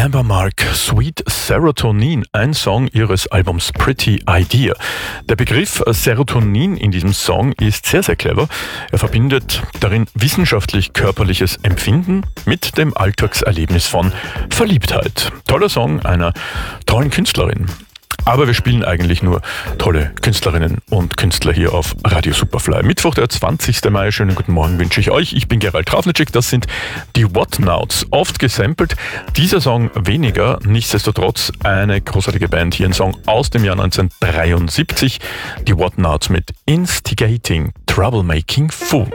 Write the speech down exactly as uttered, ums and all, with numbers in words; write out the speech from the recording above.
Amber Mark, Sweet Serotonin, ein Song ihres Albums Pretty Idea. Der Begriff Serotonin in diesem Song ist sehr, sehr clever. Er verbindet darin wissenschaftlich-körperliches Empfinden mit dem Alltagserlebnis von Verliebtheit. Toller Song einer tollen Künstlerin. Aber wir spielen eigentlich nur tolle Künstlerinnen und Künstler hier auf Radio Superfly. Mittwoch, der zwanzigsten Mai. Schönen guten Morgen wünsche ich euch. Ich bin Gerald Trafnicek. Das sind die Whatnauts. Oft gesampelt. Dieser Song weniger. Nichtsdestotrotz eine großartige Band. Hier ein Song aus dem Jahr neunzehnhundertdreiundsiebzig. Die Whatnauts mit Instigating Troublemaking Fool.